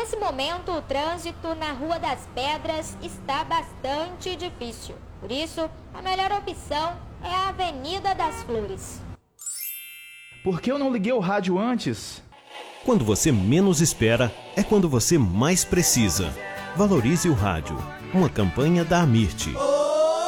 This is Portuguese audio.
Nesse momento, o trânsito na Rua das Pedras está bastante difícil. Por isso, a melhor opção é a Avenida das Flores. Por que eu não liguei o rádio antes? Quando você menos espera, é quando você mais precisa. Valorize o rádio. Uma campanha da Amirte.